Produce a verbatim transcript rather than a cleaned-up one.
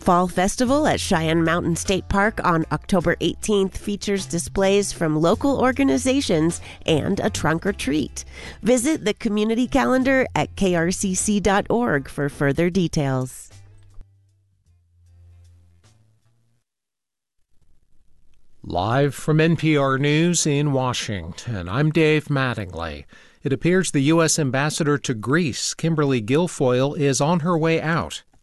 Fall Festival at Cheyenne Mountain State Park on October eighteenth features displays from local organizations and a trunk or treat. Visit the community calendar at k r c c dot org for further details. Live from N P R News in Washington, I'm Dave Mattingly. It appears the U S ambassador to Greece, Kimberly Guilfoyle, is on her way out.